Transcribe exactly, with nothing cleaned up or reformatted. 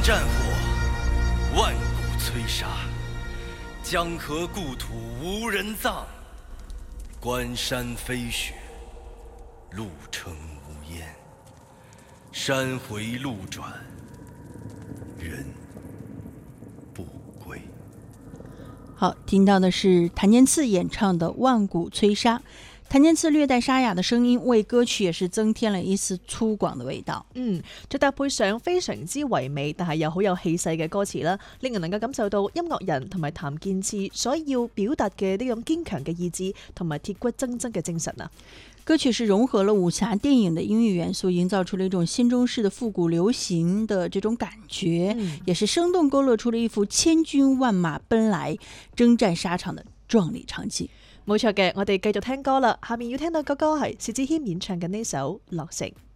战火，万古摧杀。江河故土无人葬，关山飞雪，路程无烟。山回路转，人不归。 好，听到的是谭健次演唱的《万古摧杀》。谭健次略帶沙啞的聲音，為歌曲也是增添了一絲粗獷的味道。 嗯，再搭配上非常之唯美，但係又好有氣勢嘅歌詞啦，令人能夠感受到音樂人同埋譚健次所要表達嘅呢種堅強嘅意志同埋鐵骨錚錚嘅精神啊！ 歌曲是融合了武俠電影的音樂元素，營造出了一種新中式的復古流行的這種感覺，嗯、也是生動勾勒出了一幅千軍萬馬奔來征戰沙場的壯麗場景。 冇錯嘅，我哋繼續聽歌啦。下面要聽到嘅歌係薛之謙演唱嘅呢首《樂城》。